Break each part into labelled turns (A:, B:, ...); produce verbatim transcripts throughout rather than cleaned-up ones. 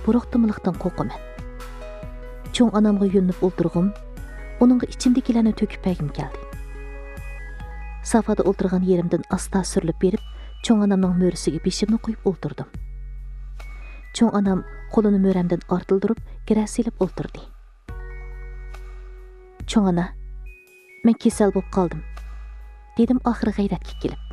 A: buruqtımılıqdan qo'rqaman. Cho'ng anamga yo'linib o'ltirg'im, uningga ichimdagilarni to'kib pagim keldi. Safada o'ltirgan yerimdan asta surilib berib, cho'ng anamning mo'risiga beshimni qo'yib o'ltirdim. Cho'ng anam qo'lini mo'ramdan ortildirib, gira silib o'ltirdi. Cho'ng ana, men kasal bo'lib qoldim, dedim oxiri g'ayratga kelib.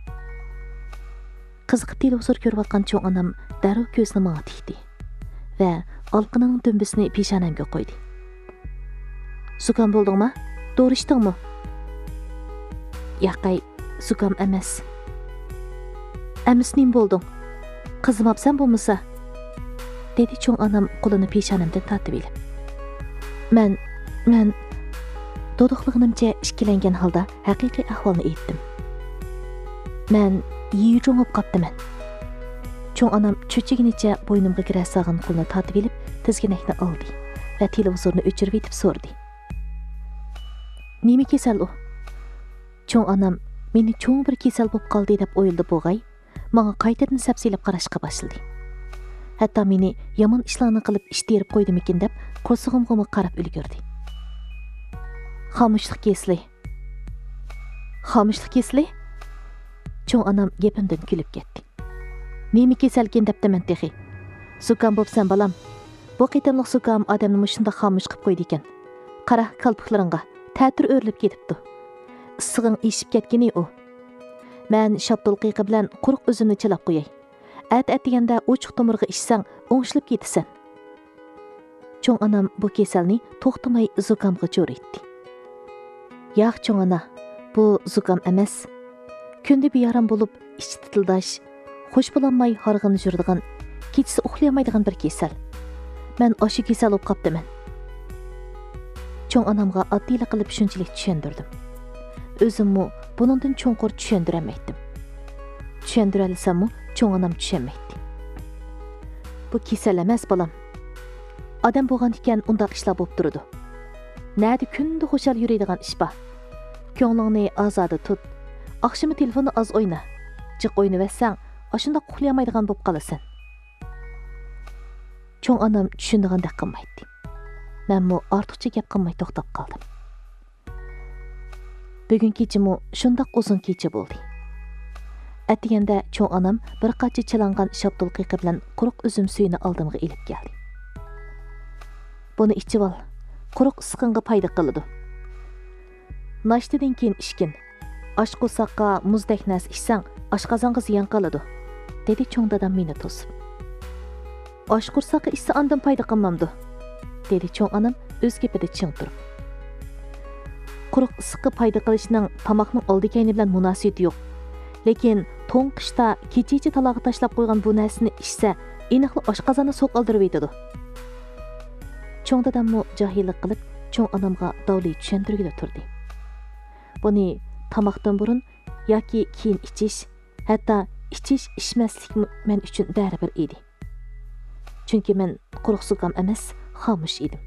A: Qiziqib televizor ko'rayotgan cho'ng anam darrov ko'zini menga tikdi va olqining dumbisini peshonamga qo'ydi. Zukam bo'ldingmi? To'g'ri ichdingmi? Yo'qay, zukam emas. Emas nim bo'lding? Qizimabsan bo'lmasa? Dedi cho'ng anam qo'lini peshonamdan tortib olib. Men men to'diqlig'imcha ishkilangan holda haqiqiy ahvolni aytdim. Men yiyijon bo'lib qoptiman. Cho'ng anam cho'chiginicha bo'ynimga kira sog'in qo'lni tortib olib, tizginakni oldi va televizorni o'chirib etib so'rdi. Nima kasal u? Cho'ng anam meni cho'ng bir kasal bo'lib qoldi deb o'yladi bo'g'ay, menga qaytadan sapsilib qarashga boshladi. Hatto meni yomon ishlarni qilib ish terib qo'ydimikin deb qo'rsig'imga qarab ulgurdi. Xomushlik kesli. Xomushlik kesli? Cho'ng anam gapimdan kulib ketdi. Nima kasalkin debdiman texi. Zukam bo'psan balam. Bu qitimliq zukam odamni mushunda xomush qilib qo'ydi ekan. Qara qalpiqlaringga ta'tir o'rilib ketibdi. Issig'ing eshib ketgini u. Men shaptul qiqi bilan quruq o'zimni chilab qo'yay. At atganda ochiq tomirga ishsang, o'ngshilib ketasan. Cho'ng anam bu kasalni to'xtamay zukamga jo'r etdi. Yo'q cho'ng ana, bu zukam emas. Kunda beyaram bo'lib, ichi titildash, xush bo'lolmay harg'inib yuradigan, kechasi uxlayolmaydigan bir kasal. Men o'sha kasal bo'lib qoptiman. Cho'ng anamga oddiylik qilib shunchalik tushundirdim. O'zimmi buningdan cho'nqur tushundirolmaydim. Tushundiralsammi, cho'ng anam tushunmaydi. Bu kasal emas balam. Odam bo'lgan ekan undaq ishlar bo'lib turadi. Nadi kunda xo'shal yuradigan ish bor. Ko'nglingni ozoda tut. Akşamı telefonu az oyna. Jiq o'ynaversang, ashunda uxlayolmaydigan bo'lib qolasan. Cho'ng anam tushundigandek qilmaydi. Menmi ortiqcha gap qilmay to'xtab qoldim. Bugun kechimi shundoq uzun kecha bo'ldi. Atganda cho'ng anam bir qancha chilangan shaptul qiqi bilan quruq uzum suyini oldimga elib keldi. Buni ichib ol. Quruq issiqinga foyda qiladi. Nashtadan keyin ishkin. Oshqo'saqqa muzdek narsa ichsang, oshqozonga ziyon qiladi, dedi cho'ng dadam meni to'sib. Oshqo'saqqa ichsa andan foyda qilmamdi, dedi cho'ng anam o'z gapida ching turib. Quruq issiqqa foyda qilishning tomoqning oldikayni bilan munosabati yo'q. Lekin to'ng qishda kechichi talog'i tashlab qo'ygan bu narsani ichsa, aniqli oshqozonni so'q oldirib etadi. Cho'ng dadammi jahillik qilib, cho'ng anamga davli tushuntirgili turdi. Buni tamoqdan burun yoki keyin ichish, hatto ichish ichmaslik men uchun baribir edi. Chunki men quruq zukam emas, xomush edim.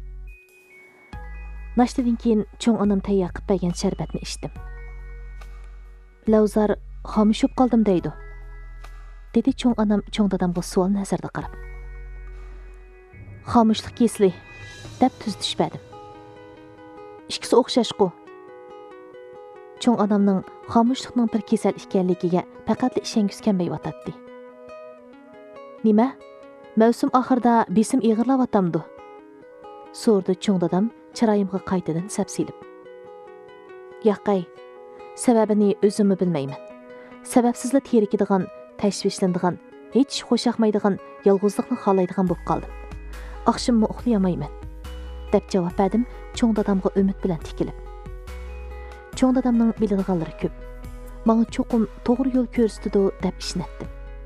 A: Nashtadan keyin cho'ng onam tayyor qilib bergan sharbatni ichdim. Lavzar xomush bo'lib qoldim deydi, dedi cho'ng onam cho'ng dadamga savol nazarda qarab. Xomushlik kesli deb tuz tushmadim. Ikkisi o'xshash-ku. Cho'ng onamning xomushlikning bir kasal ekanligiga faqat ishongus kelmayotdi. Nima? Mavsum oxirida besim ig'irlayotdi. So'rdi cho'ng dadam chiroyimga qaytadan sapsilib. Yo'qay, sababini o'zimmi bilmayman. Sababsizla terikadigan, tashvishlanadigan, hech xo'shaqmaydigan, yolg'izlikni xohlaydigan bo'lib qoldim. Oqshimmi uxlayolmayman, deb javob berdim cho'ng dadamga umid bilan tikilib. Cho'ng dadamning biladiganlari ko'p. Menga cho'qim to'g'ri yo'l ko'rsatdi deb ishnatdim.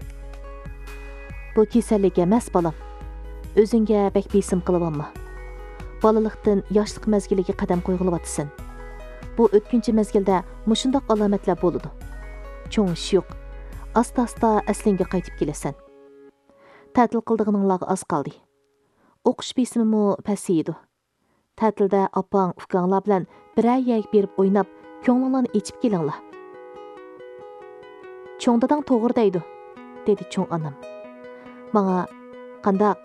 A: Bu kasallik emas balam. O'zingga bek besim qilib olma. Bolalikdan yoshlik mezgiliga qadam qo'ygilyapsan. Bu o'tkinchi mezgilda mushundoq alomatlar bo'ladi. Cho'ng ish yo'q. Asta-asta aslingga qaytib kelasan. Ta'til qildig'ininglarga oz qoldi. O'qish besimimi pasaydi. Ta'tilda opang, ukanglar bilan biray yag berib o'ynab, ko'nglingizni ichib kelinglar. Cho'ng dadang to'g'ri deydi, dedi cho'ng onam. Menga qanday